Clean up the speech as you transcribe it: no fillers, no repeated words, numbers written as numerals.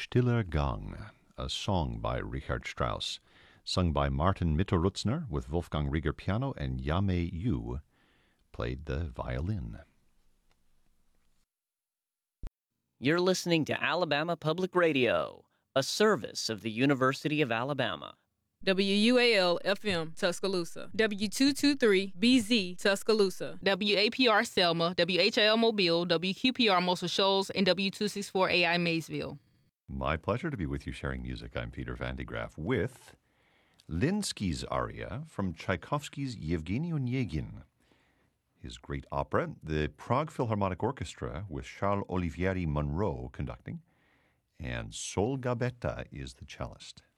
Stiller Gang, a song by Richard Strauss, sung by Martin Mitterutzner with Wolfgang Rieger piano and Yamei Yu played the violin. You're listening to Alabama Public Radio, a service of the University of Alabama. WUAL-FM, Tuscaloosa. W223-BZ, Tuscaloosa. WAPR Selma, WHIL Mobile, WQPR Muscle Shoals, and W264AI Maysville. My pleasure to be with you sharing music. I'm Peter Van de Graaff with Linsky's aria from Tchaikovsky's Yevgeny Onegin. His great opera, the Prague Philharmonic Orchestra with Charles Olivieri Monroe conducting, and Sol Gabetta is the cellist.